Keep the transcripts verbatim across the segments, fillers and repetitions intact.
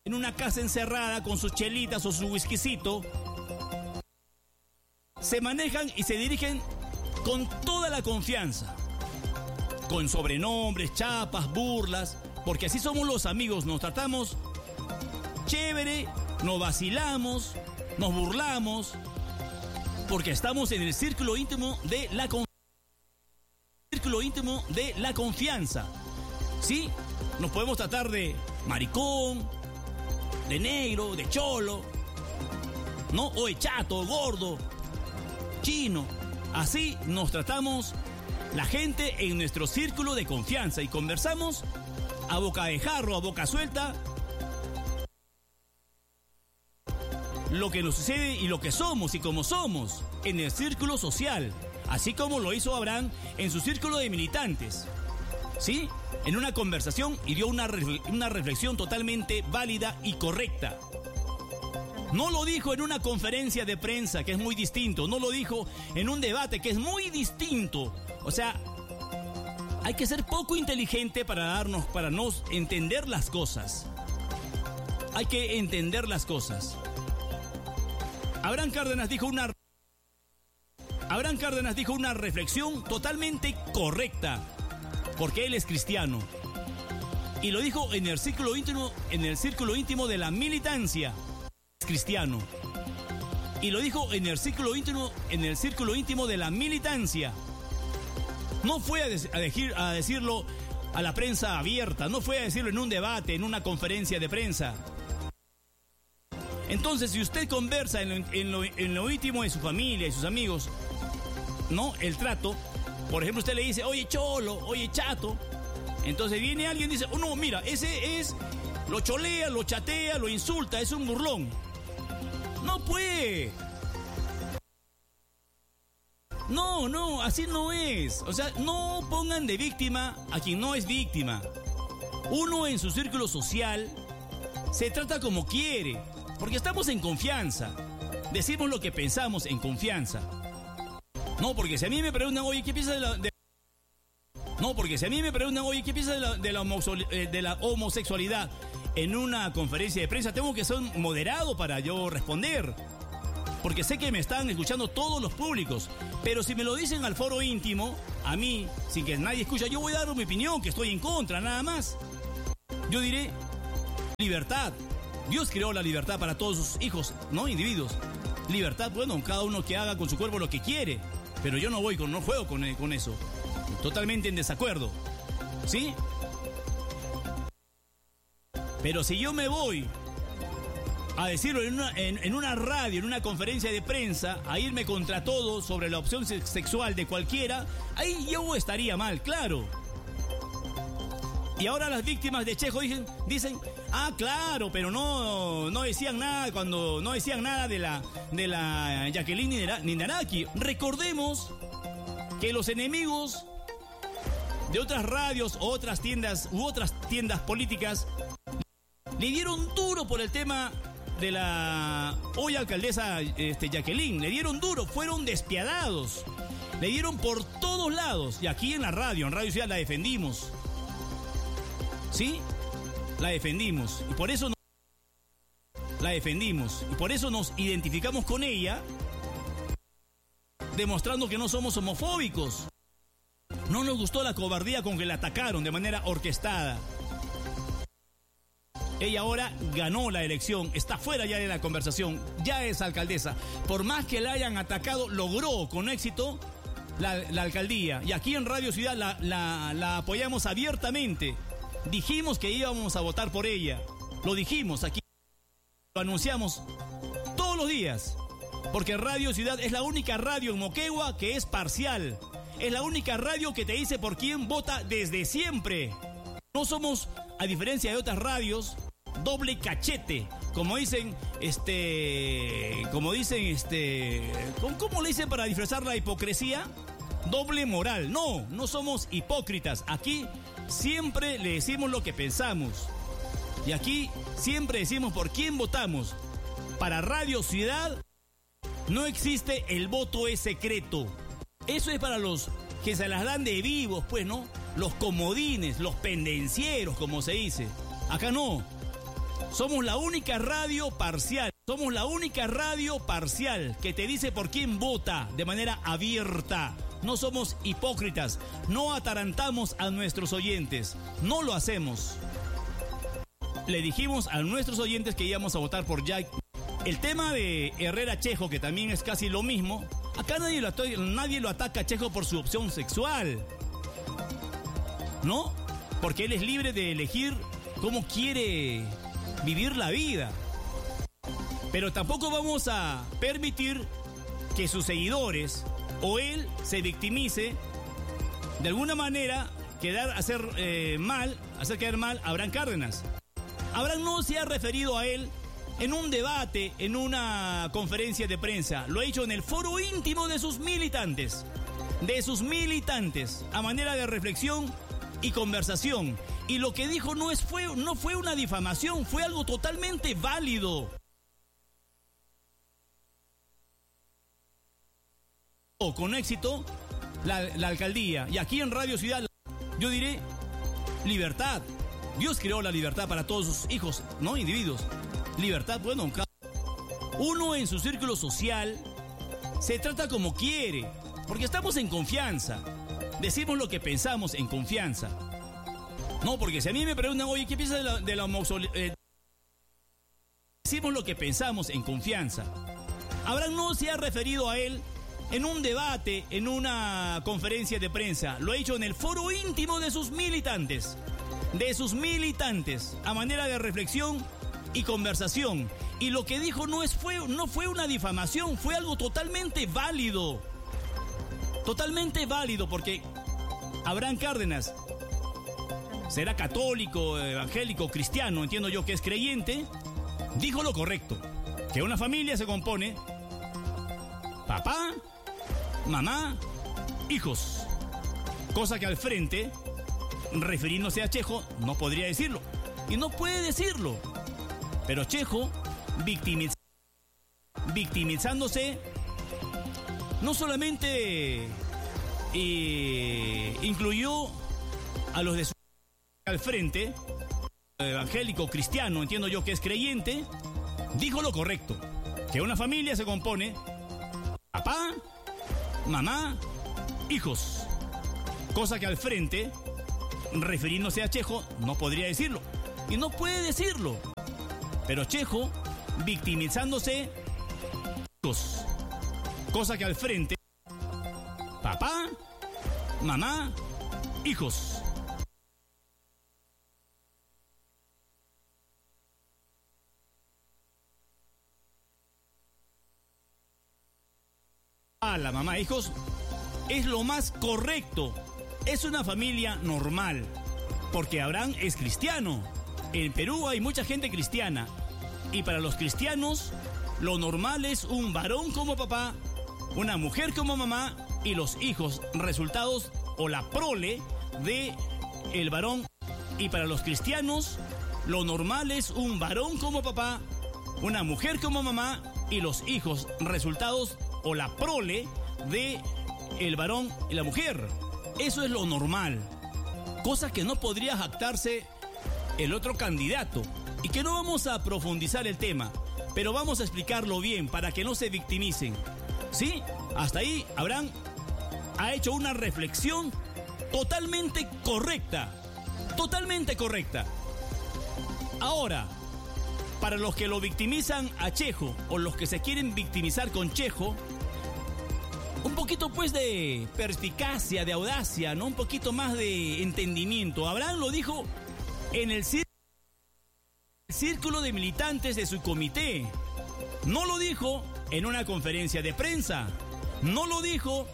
en una casa encerrada con sus chelitas o su whiskycito, se manejan y se dirigen con toda la confianza, con sobrenombres, chapas, burlas, porque así somos los amigos, nos tratamos chévere, nos vacilamos, nos burlamos, porque estamos en el círculo íntimo de la confianza. Círculo íntimo de la confianza. ¿Sí? Nos podemos tratar de maricón, de negro, de cholo, ¿no? O de chato, gordo, chino. Así nos tratamos la gente en nuestro círculo de confianza y conversamos a boca de jarro, a boca suelta, lo que nos sucede y lo que somos y cómo somos en el círculo social, así como lo hizo Abraham en su círculo de militantes, ¿sí? En una conversación y dio una, una reflexión totalmente válida y correcta. No lo dijo en una conferencia de prensa, que es muy distinto. No lo dijo en un debate, que es muy distinto. O sea, hay que ser poco inteligente para darnos, para no entender las cosas. Hay que entender las cosas. Abraham Cárdenas dijo una... Abraham Cárdenas dijo una reflexión totalmente correcta, porque él es cristiano. Y lo dijo en el círculo íntimo, en el círculo íntimo de la militancia. Es cristiano. Y lo dijo en el círculo íntimo, en el círculo íntimo de la militancia. No fue a, de, a, decir, a decirlo a la prensa abierta, no fue a decirlo en un debate, en una conferencia de prensa. Entonces, si usted conversa en lo, en, lo, en lo íntimo de su familia y sus amigos, ¿no? El trato, por ejemplo, usted le dice, oye cholo, oye chato, entonces viene alguien y dice, oh no, mira, ese es, lo cholea, lo chatea, lo insulta, es un burlón. No puede. No, no, así no es. O sea, no pongan de víctima a quien no es víctima. Uno en su círculo social se trata como quiere, porque estamos en confianza. Decimos lo que pensamos en confianza. No, porque si a mí me preguntan, oye, ¿qué piensas de la...? De... No, porque si a mí me preguntan, oye, ¿qué piensas de la, de, la de la homosexualidad en una conferencia de prensa? Tengo que ser moderado para yo responder, porque sé que me están escuchando todos los públicos. Pero si me lo dicen al foro íntimo, a mí, sin que nadie escuche, yo voy a dar mi opinión, que estoy en contra, nada más. Yo diré, libertad. Dios creó la libertad para todos sus hijos, ¿no? Individuos. Libertad, bueno, cada uno que haga con su cuerpo lo que quiere. Pero yo no voy con, no juego con, con eso. Totalmente en desacuerdo. ¿Sí? Pero si yo me voy a decirlo en una, en, en una radio, en una conferencia de prensa, a irme contra todo sobre la opción sexual de cualquiera, ahí yo estaría mal, claro. Y ahora las víctimas de Chejo dicen, dicen, ah, claro, pero no, no decían nada cuando no decían nada de la de la Jacqueline Ninaraki. Recordemos que los enemigos de otras radios, otras tiendas u otras tiendas políticas le dieron duro por el tema de la hoy alcaldesa este, Jacqueline, le dieron duro, fueron despiadados, le dieron por todos lados. Y aquí en la radio, en Radio Ciudad, la defendimos. ¿Sí? La defendimos. Y por eso no... La defendimos. Y por eso nos identificamos con ella, demostrando que no somos homofóbicos. No nos gustó la cobardía con que la atacaron de manera orquestada. Ella ahora ganó la elección, está fuera ya de la conversación, ya es alcaldesa. Por más que la hayan atacado, logró con éxito la, la alcaldía. Y aquí en Radio Ciudad la, la, la apoyamos abiertamente. Dijimos que íbamos a votar por ella. Lo dijimos aquí. Lo anunciamos todos los días. Porque Radio Ciudad es la única radio en Moquegua que es parcial. Es la única radio que te dice por quién vota desde siempre. No somos, a diferencia de otras radios, doble cachete. Como dicen, este... Como dicen, este... ¿Cómo, cómo le dicen para disfrazar la hipocresía? Doble moral. No, no somos hipócritas. Aquí siempre le decimos lo que pensamos. Y aquí siempre decimos por quién votamos. Para Radio Ciudad no existe el voto es secreto. Eso es para los que se las dan de vivos, pues, ¿no? Los comodines, los pendencieros, como se dice. Acá no. Somos la única radio parcial. Somos la única radio parcial que te dice por quién vota de manera abierta. No somos hipócritas. No atarantamos a nuestros oyentes. No lo hacemos. Le dijimos a nuestros oyentes que íbamos a votar por Jack. El tema de Herrera Chejo, que también es casi lo mismo. Acá nadie lo, nadie lo ataca a Chejo por su opción sexual. ¿No? Porque él es libre de elegir cómo quiere vivir la vida. Pero tampoco vamos a permitir que sus seguidores o él se victimice de alguna manera, quedar, hacer eh, mal, hacer quedar mal a Abraham Cárdenas. Abraham no se ha referido a él en un debate, en una conferencia de prensa. Lo ha hecho en el foro íntimo de sus militantes. De sus militantes, a manera de reflexión y conversación. Y lo que dijo no, es, fue, no fue una difamación, fue algo totalmente válido. Con éxito la, la alcaldía. Y aquí en Radio Ciudad, yo diré libertad. Dios creó la libertad para todos sus hijos, ¿no? Individuos. Libertad, bueno, uno en su círculo social se trata como quiere, porque estamos en confianza. Decimos lo que pensamos en confianza. No, porque si a mí me preguntan, oye, ¿qué piensas de la, de la homosexualidad? Eh, decimos lo que pensamos en confianza. Abraham no se ha referido a él en un debate, en una conferencia de prensa. Lo ha hecho en el foro íntimo de sus militantes. De sus militantes, a manera de reflexión y conversación. Y lo que dijo no, es, fue, no fue una difamación, fue algo totalmente válido. Totalmente válido, porque Abraham Cárdenas será católico, evangélico, cristiano, entiendo yo que es creyente, dijo lo correcto, que una familia se compone papá, mamá, hijos, cosa que al frente, refiriéndose a Chejo, no podría decirlo, y no puede decirlo, pero Chejo, victimiz- victimizándose, no solamente eh, incluyó a los de su al frente, evangélico, cristiano, entiendo yo que es creyente, dijo lo correcto, que una familia se compone papá, mamá, hijos, cosa que al frente, refiriéndose a Chejo, no podría decirlo, y no puede decirlo, pero Chejo, victimizándose, hijos, cosa que al frente, papá, mamá, hijos. A la mamá, hijos, es lo más correcto. Es una familia normal, porque Abraham es cristiano. En Perú hay mucha gente cristiana, y para los cristianos, lo normal es un varón como papá, una mujer como mamá, y los hijos, resultados o la prole de el varón. Y para los cristianos, lo normal es un varón como papá, una mujer como mamá, y los hijos, resultados o la prole de el varón y la mujer. Eso es lo normal, cosa que no podría jactarse el otro candidato, y que no vamos a profundizar el tema, pero vamos a explicarlo bien para que no se victimicen. ¿Sí? Hasta ahí Abraham ha hecho una reflexión totalmente correcta, totalmente correcta. Ahora, para los que lo victimizan a Chejo, o los que se quieren victimizar con Chejo, un poquito pues de perspicacia, de audacia, ¿no? Un poquito más de entendimiento. Abraham lo dijo en el círculo de militantes de su comité. No lo dijo en una conferencia de prensa. No lo dijo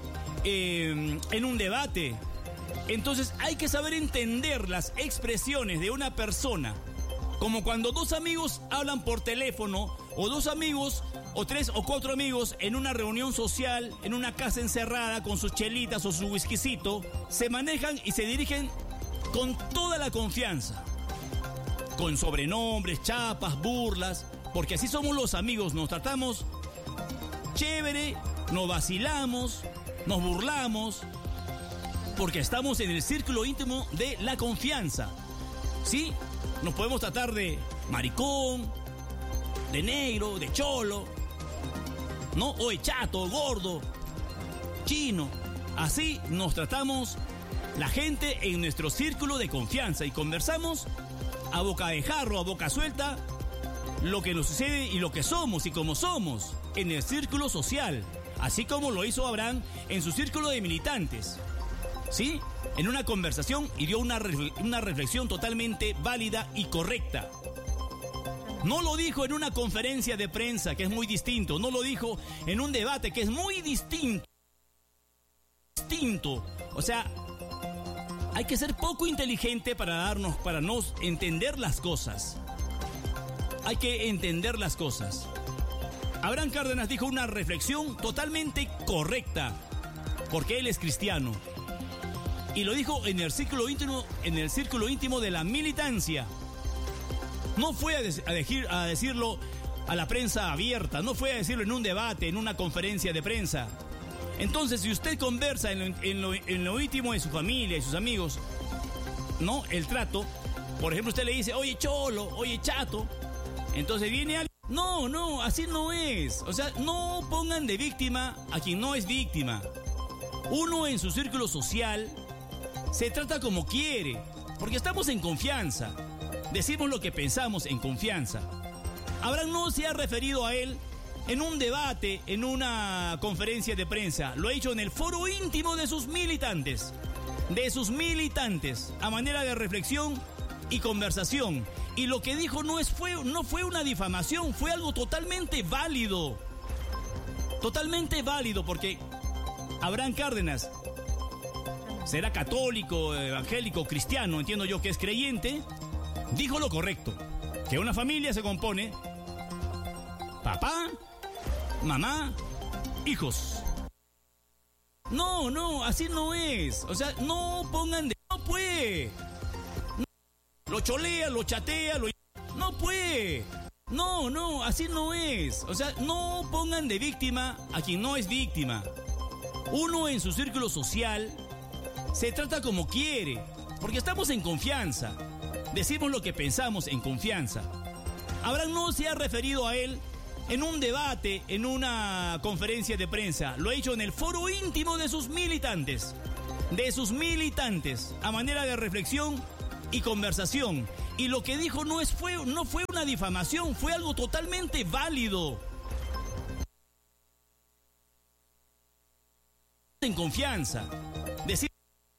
eh, en un debate. Entonces hay que saber entender las expresiones de una persona. Como cuando dos amigos hablan por teléfono, o dos amigos, o tres o cuatro amigos en una reunión social, en una casa encerrada con sus chelitas o su whiskycito, se manejan y se dirigen con toda la confianza, con sobrenombres, chapas, burlas, porque así somos los amigos, nos tratamos chévere, nos vacilamos, nos burlamos, porque estamos en el círculo íntimo de la confianza, ¿sí? Nos podemos tratar de maricón, de negro, de cholo, ¿no? O de chato, gordo, chino. Así nos tratamos la gente en nuestro círculo de confianza y conversamos a boca de jarro, a boca suelta, lo que nos sucede y lo que somos y cómo somos en el círculo social, así como lo hizo Abraham en su círculo de militantes, ¿sí? En una conversación y dio una, una reflexión totalmente válida y correcta. No lo dijo en una conferencia de prensa, que es muy distinto. No lo dijo en un debate, que es muy distinto. Distinto. O sea, hay que ser poco inteligente para darnos, para no entender las cosas. Hay que entender las cosas. Abraham Cárdenas dijo una reflexión totalmente correcta, porque él es cristiano. Y lo dijo en el círculo íntimo, en el círculo íntimo de la militancia. No fue a, de- a, decir, a decirlo a la prensa abierta, no fue a decirlo en un debate, en una conferencia de prensa. Entonces, si usted conversa en lo, en lo, en lo íntimo de su familia y sus amigos, ¿no? El trato, por ejemplo, usted le dice, oye cholo, oye chato, entonces viene alguien. No, no, así no es. O sea, no pongan de víctima a quien no es víctima. Uno en su círculo social se trata como quiere, porque estamos en confianza. Decimos lo que pensamos en confianza. Abraham no se ha referido a él en un debate, en una conferencia de prensa. Lo ha hecho en el foro íntimo de sus militantes. De sus militantes, a manera de reflexión y conversación. Y lo que dijo no, es, fue, no fue una difamación, fue algo totalmente válido. Totalmente válido, porque Abraham Cárdenas será católico, evangélico, cristiano, entiendo yo que es creyente. Dijo lo correcto, que una familia se compone papá, mamá, hijos. No, no, así no es. O sea, no pongan de... No puede. No, lo cholea, lo chatea, lo... No puede. No, no, así no es. O sea, no pongan de víctima a quien no es víctima. Uno en su círculo social se trata como quiere, porque estamos en confianza. Decimos lo que pensamos en confianza. Abraham no se ha referido a él en un debate, en una conferencia de prensa. Lo ha hecho en el foro íntimo de sus militantes. De sus militantes, a manera de reflexión y conversación. Y lo que dijo no, es, fue, no fue una difamación, fue algo totalmente válido. En confianza. Decimos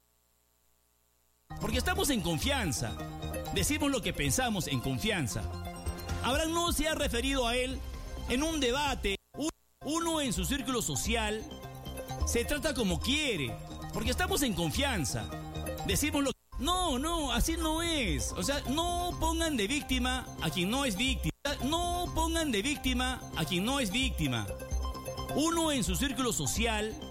porque estamos en confianza. Decimos lo que pensamos en confianza. Abraham no se ha referido a él en un debate. Uno en su círculo social se trata como quiere, porque estamos en confianza. Decimos lo... No, no, así no es. O sea, no pongan de víctima a quien no es víctima. No pongan de víctima a quien no es víctima. Uno en su círculo social